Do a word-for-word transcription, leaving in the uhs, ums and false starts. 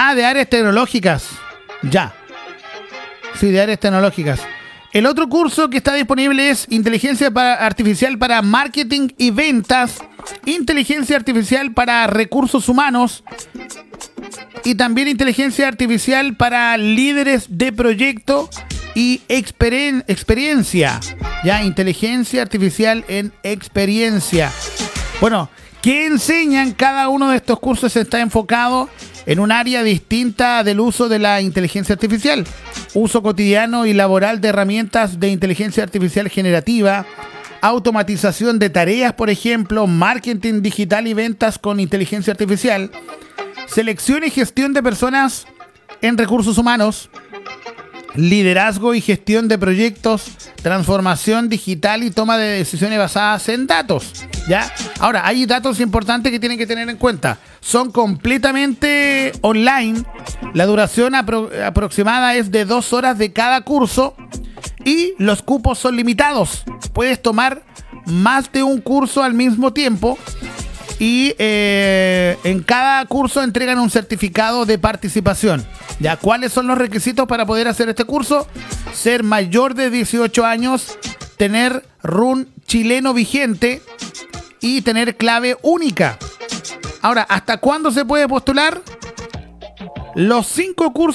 Ah, de áreas tecnológicas. Ya. Sí, de áreas tecnológicas. El otro curso que está disponible es Inteligencia para- Artificial para Marketing y Ventas, Inteligencia Artificial para Recursos Humanos y también Inteligencia Artificial para Líderes de Proyecto y experen- Experiencia. Ya, Inteligencia Artificial en Experiencia. Bueno, ¿qué enseñan? Cada uno de estos cursos está enfocado en un área distinta del uso de la inteligencia artificial. Uso cotidiano y laboral de herramientas de inteligencia artificial generativa, automatización de tareas, por ejemplo, marketing digital y ventas con inteligencia artificial, selección y gestión de personas en recursos humanos, liderazgo y gestión de proyectos, transformación digital y toma de decisiones basadas en datos. ¿Ya? Ahora, hay datos importantes que tienen que tener en cuenta. Son completamente online. La duración apro- aproximada es de dos horas de cada curso y los cupos son limitados. Puedes tomar más de un curso al mismo tiempo y eh, en cada curso entregan un certificado de participación. ¿Ya? ¿Cuáles son los requisitos para poder hacer este curso? Ser mayor de dieciocho años, tener R U N chileno vigente y tener clave única. Ahora, ¿hasta cuándo se puede postular? Los cinco cursos